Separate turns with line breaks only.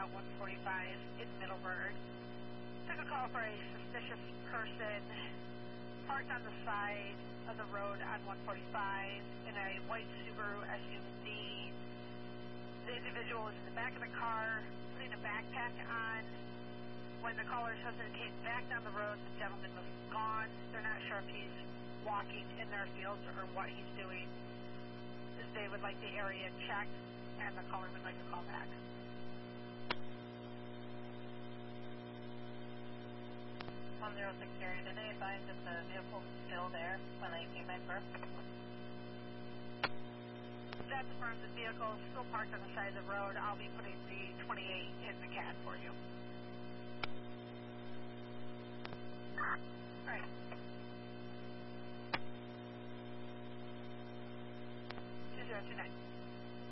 Route 145 in Middleburg. Took a call for a suspicious person parked on the side of the road on 145 in a white Subaru SUV. The individual was in the back of the car putting a backpack on. When the caller's husband came back down the road, the gentleman was gone. They're not sure if he's walking in their fields or what he's doing. They would like the area checked, and the caller would like to call back.
106 area, did they advise that the vehicle was still there when they came back first?
That's affirmed. The vehicle is still parked on the side of the road. I'll be putting the 28 in the CAD for you. All right. 2029.